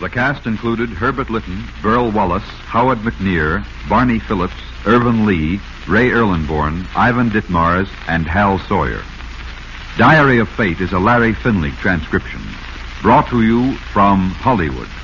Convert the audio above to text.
The cast included Herbert Lytton, Burl Wallace, Howard McNear, Barney Phillips, Irvin Lee, Ray Erlenborn, Ivan Ditmars, and Hal Sawyer. Diary of Fate is a Larry Finley transcription, brought to you from Hollywood.